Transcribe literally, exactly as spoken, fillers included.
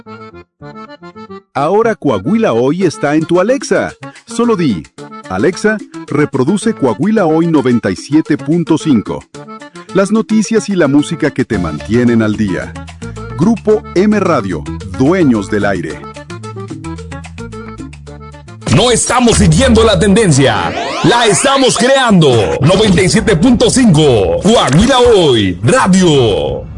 Ahora Coahuila Hoy está en tu Alexa. Solo di, Alexa, reproduce Coahuila Hoy noventa y siete punto cinco. Las noticias y la música que te mantienen al día. Grupo M Radio, dueños del aire. No estamos siguiendo la tendencia, la estamos creando. noventa y siete punto cinco, Coahuila Hoy Radio.